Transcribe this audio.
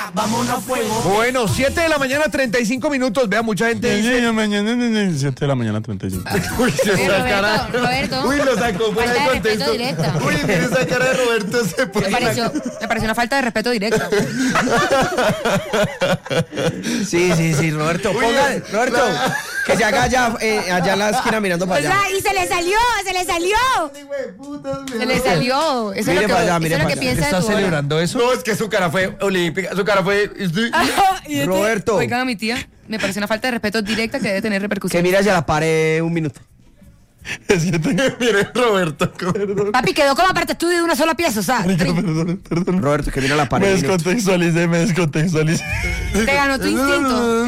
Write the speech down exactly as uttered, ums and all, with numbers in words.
vámonos fuego. Bueno, siete de la mañana, treinta y cinco minutos. Vea, mucha gente dice... mañana, siete de la mañana, treinta y cinco. Uy, se Oye, esa Roberto, cara. Roberto. Uy, lo sacó fuera Falta de de respeto contexto. directa. Uy, mire esa cara de Roberto. Se Me pone pareció, me pareció una falta de respeto directa. Sí, sí, sí, Roberto. Ponga, Roberto, que se haga allá, eh, allá en la esquina mirando O para allá. sea, y se le salió, se le salió. Se le salió. Eso Mire es lo que, para allá, eso mire es lo para que allá. piensa de ¿Está tu hora. celebrando eso? No, es que su cara fue olímpica. Su cara fue... Y este- Roberto. Oigan a mi tía, me parece una falta de respeto directa que debe tener Que repercusión. mire hacia la pared un minuto. Mire, Roberto. Papi, quedó como aparte estudio de una sola pieza, o sea, trin. Perdón, perdón. Roberto, que mire a la pared Me un minuto. descontextualicé, me descontextualicé. Te ganó tu instinto.